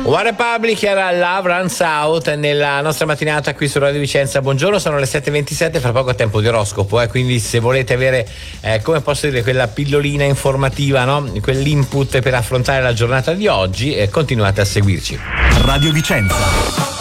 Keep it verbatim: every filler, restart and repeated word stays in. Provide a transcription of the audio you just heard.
One Republic era Love Runs Out nella nostra mattinata qui su Radio Vicenza. Buongiorno, sono le sette e ventisette, fra poco tempo di oroscopo, eh, quindi se volete avere, eh, come posso dire, quella pillolina informativa, no? Quell'input per affrontare la giornata di oggi, eh, continuate a seguirci. Radio Vicenza.